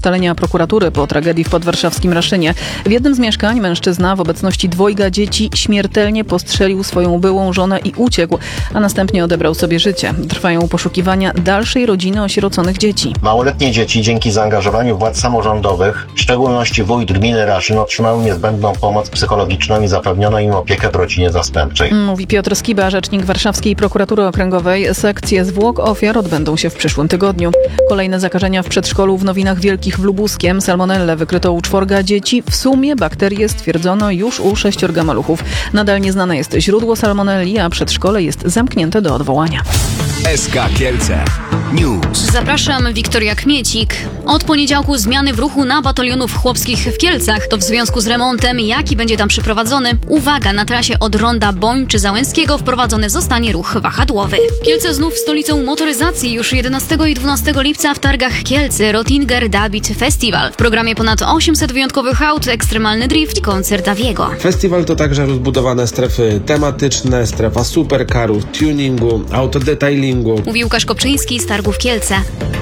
ustalenia prokuratury po tragedii w podwarszawskim Raszynie. W jednym z mieszkań mężczyzna w obecności dwojga dzieci śmiertelnie postrzelił swoją byłą żonę i uciekł, a następnie odebrał sobie życie. Trwają poszukiwania dalszej rodziny osieroconych dzieci. Małoletnie dzieci dzięki zaangażowaniu władz samorządowych, w szczególności wójt gminy Raszyn, otrzymały niezbędną pomoc psychologiczną i zapewniono im opiekę w rodzinie zastępczej. Mówi Piotr Skiba, rzecznik Warszawskiej Prokuratury Okręgowej. Sekcje zwłok ofiar odbędą się w przyszłym tygodniu. Kolejne zakażenia w przedszkolu w Nowinach Wielkich w Lubuskiem. Salmonellę wykryto u 4 dzieci. W sumie bakterie stwierdzono już u 6 maluchów. Nadal nieznane jest źródło salmonelli, a przedszkole jest zamknięte do odwołania. SK Kielce News. Zapraszam, Wiktoria Kmiecik. Od poniedziałku zmiany w ruchu na batalionów chłopskich w Kielcach. To w związku z remontem, jaki będzie tam przeprowadzony. Uwaga, na trasie od ronda Boń czy Załęskiego wprowadzony zostanie ruch wahadłowy. Kielce znów stolicą motoryzacji. Już 11 i 12 lipca w targach Kielce Rottinger Dabit Festival. W programie ponad 800 wyjątkowych aut, ekstremalny drift i koncert Daviego. Festiwal to także rozbudowane strefy tematyczne, strefa supercarów, tuningu, autodetailingu. Mówi Łukasz Kopczyński z targów Kielce.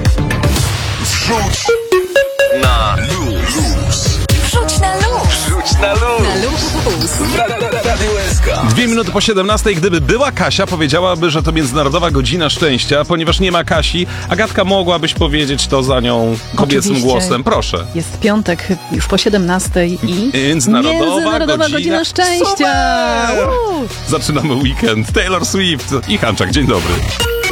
Wrzuć na luz. Wrzuć na luz. Wrzuć na luz. Na luz. Radio SK. 2 minuty po 17. Gdyby była Kasia, powiedziałaby, że to Międzynarodowa Godzina Szczęścia. Ponieważ nie ma Kasi, Agatka, mogłabyś powiedzieć to za nią kobiecym Oczywiście. głosem. Proszę. Jest piątek, już po 17 i Międzynarodowa Godzina Szczęścia! Super! Zaczynamy weekend. Taylor Swift i Hanczak. Dzień dobry.